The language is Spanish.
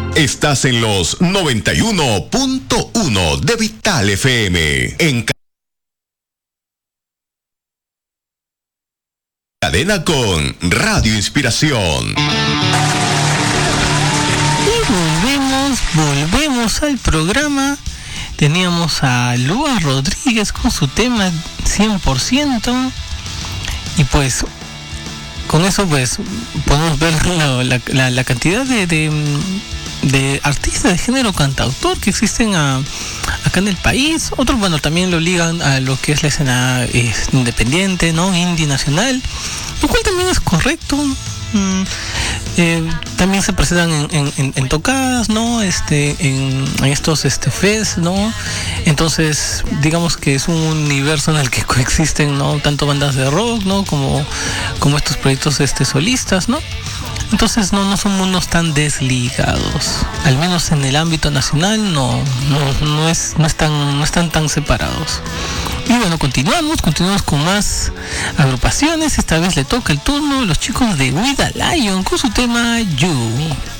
Estás en los 91.1 de Vital FM. En cadena con Radio Inspiración. Y volvemos al programa. Teníamos a Lua Rodríguez con su tema 100%. Y pues con eso pues podemos ver la cantidad de artistas de género cantautor que existen acá en el país. Otros, bueno, también lo ligan a lo que es la escena independiente, ¿no? Indie nacional, lo cual también es correcto. También se presentan en tocadas, ¿no? En estos fest, ¿no? Entonces, digamos que es un universo en el que coexisten, ¿no? Tanto bandas de rock, ¿no? Como estos proyectos solistas, ¿no? Entonces no son mundos tan desligados. Al menos en el ámbito nacional no están tan separados. Y bueno, continuamos con más agrupaciones. Esta vez le toca el turno a los chicos de With a Lion con su tema You.